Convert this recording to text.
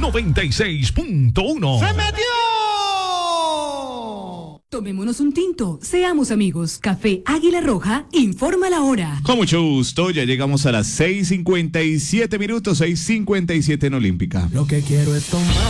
96.1. ¡Se metió! Tomémonos un tinto, seamos amigos. Café Águila Roja informa la hora. Con mucho gusto, ya llegamos a las 6:57 minutos, 6:57 en Olímpica. Lo que quiero es tomar.